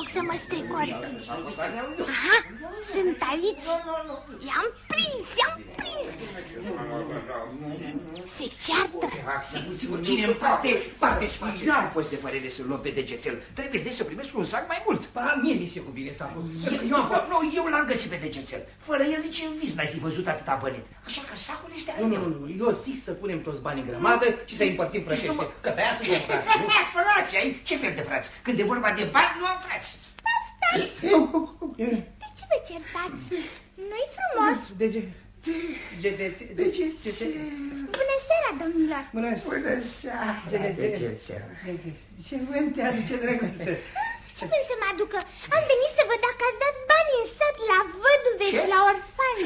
loc să mă strecori. Aha, sunt aici. I-am prins. Se ceartă. Sigur, cine împarte spațiu. Nu am fost de părere să-l luăm pe degețel. Trebuie deci să primesc un sac mai mult. Mie mi se cuvine sacul. Eu l-am găsit pe degețel. Fără el nici în vis n-ai fi văzut atâta bănit. Așa că sacul este al meu. Nu, eu zic să punem toți banii în grămadă și să-i împărțim frățește. Că de-aia suntem frați, nu? Frați, ai? Ce fel de frați? Când e vorba de bani, nu am frați. Stați! De ce vă certați? Nu-i frumos? Degețel. Bună seara, domnilor! Bună seara, degețel. Ce vânt te aduce, drăguță? Ce vrei să mă aducă? Am venit să văd dacă ați dat bani în sat la văduve și la orfani.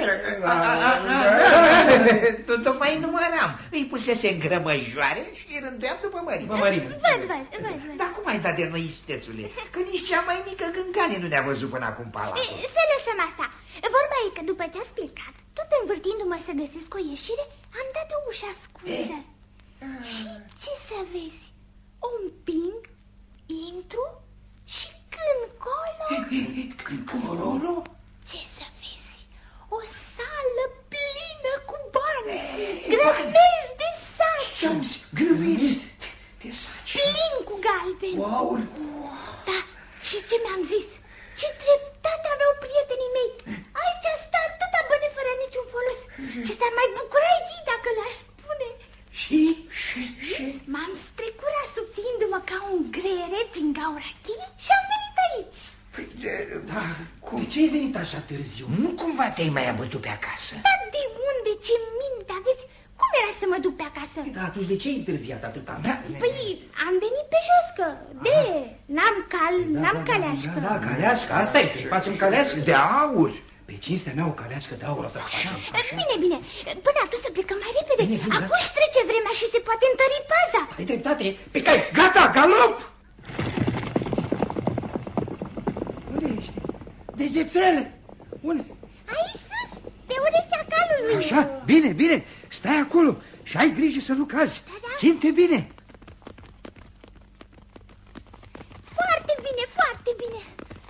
Tocmai număram. Îi pusese în grămăjoare și îi rânduiam după mărime. Văd. Dar cum ai dat de noi, istețule? Că nici cea mai mică gângane nu ne-a văzut până acum palatul. Să lăsăm asta. Vorba e că după ce ați plecat, tot învârtindu-mă să găsesc o ieșire, am dat o ușă ascunsă. Și ce să vezi? O împing, intru și când colo... Ce să vezi? O sală plină cu bani, grămezi de saci. Grămezi de saci. Plin cu galbeni. Wow. Da, și ce mi-am zis? Ce dreptate aveau prietenii mei. Aici sta atâta bani fără niciun folos. Ce s-ar mai bucura ei dacă le-aș spune. Și? M-am strecurat subțindu-mă ca un greiere prin gaura cheii și am venit aici. Da, de ce ai venit așa târziu? Nu cumva te-ai mai abătut pe acasă? Dar de unde? Ce minte aveți? Cum era să mă duc pe acasă? Da, atunci de ce ai întârziat atâta? Păi, am venit pe jos, că n-am caleașcă. Da, caleașcă, asta e, să-i facem caleașcă. De aur. Pe cinstea mea o caleașcă de aur o să facem. Bine, până atunci să plecăm mai repede. Bine. Acum își trece vremea și se poate întări paza. Ai dreptate, pe cai, gata, galop! Unde ești? Degețel! Unde? Aici sus, pe urechea calului. Așa, bine, stai acolo și ai grijă să nu cazi. Da. Ține-te bine. Foarte bine.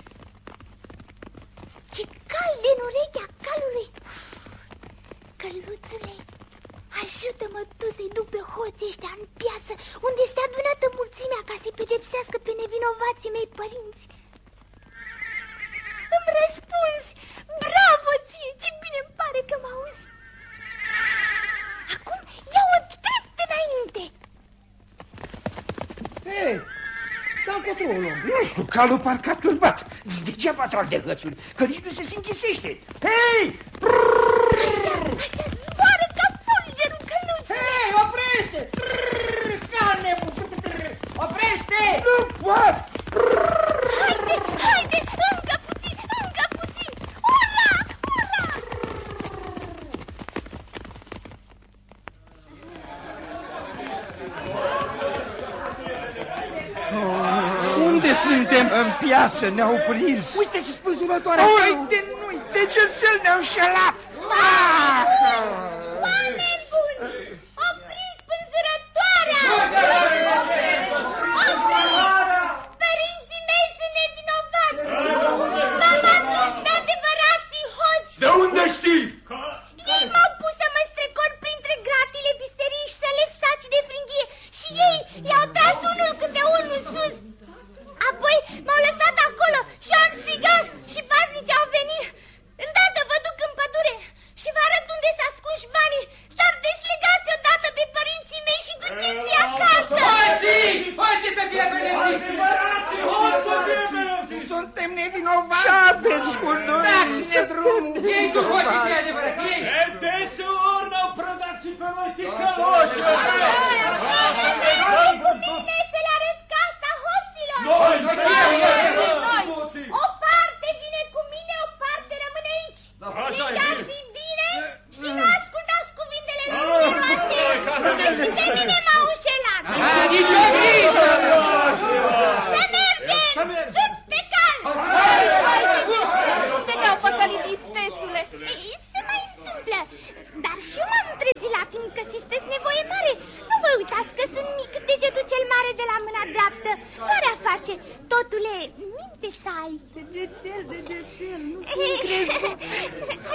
Ce cald în urechea calului. Căluțule, ajută-mă tu să-i duc pe hoții ăștia în piață, unde este adunată mulțimea ca să-i pedepsească pe nevinovații mei părinți. Îmi răspunzi! Bravo ție! Ce bine îmi pare că mă auzi! Acum ia-o drept înainte! Hei, dar încotro o luăm. Nu știu, calul parcă a turbat. Degeaba trag de gățuri, că nici nu se închisește. Hei! Așa, zboară ca fulgerul căluțului! Hei, oprește! Oprește! Nu pot! Haide, încă puțin! Ura! Unde suntem? În piață ne-au prins. Uite ce spânzurătoare! Uite, nu-i, degețel ne-au înșelat. Oameni buni! Opriți spânzurătoarea! Părinții mei sunt nevinovați! M-am adus pe adevărații hoți! De unde știi? Ei m-au pus să mă strecor printre gratile biserici și să leg saci de fringhie și ei i-au tras unul câte unul sus. Apoi m-au lăsat acolo și am strigat și paznici au venit. Îndată vă duc în pădure și vă arăt unde s-a ascuns banii, dar deslegați odată pe părinții mei și duceți-i acasă. Hoții să fie pedepsiți! Suntem nevinovați! Ce aveți cu noi? Dați-ne drumul! Ei sunt hoții cei adevărați! Desuri n-au prădat și pe noi ticăloși! Bine să le arăt casa hoților! Noi! O parte vine cu mine, o parte rămâne aici. Așa e Pligați-i bine și nu ascultați cuvintele lui noastre, că și pe mine m-au înșelat. Nici o grijă! Să mergem! Sus pe cal! Unde te-au păcălit, istețule? Se mai întâmplă, dar și eu m-am trezit la timp că sunteți nevoie mare. Nu vă uitați că sunt mic, degetul cel mare de la mâna dreaptă. Nu are a face face. Totule, minte să ai. Degețel, nu crezi.